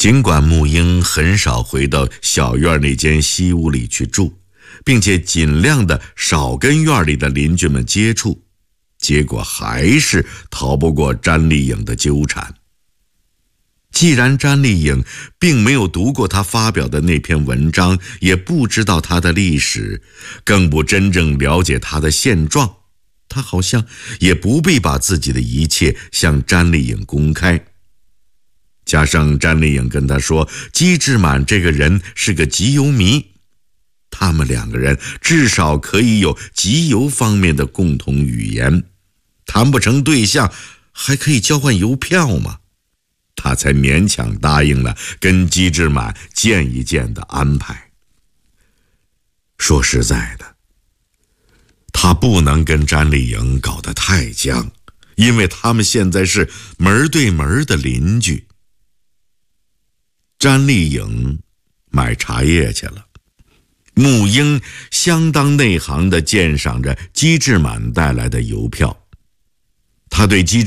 尽管木英很少回到小院那间西屋里去住，并且尽量的少跟院里的邻居们接触，结果还是逃不过詹丽颖的纠缠。既然詹丽颖并没有读过他发表的那篇文章，也不知道他的历史，更不真正了解他的现状，他好像也不必把自己的一切向詹丽颖公开。加上詹丽颖跟他说姬志满这个人是个集邮迷，他们两个人至少可以有集邮方面的共同语言，谈不成对象还可以交换邮票嘛，他才勉强答应了跟姬志满见一见的安排。说实在的，他不能跟詹丽颖搞得太僵，因为他们现在是门对门的邻居。詹丽颖买茶叶去了，木英相当内行地鉴赏着姬志满带来的邮票，他对姬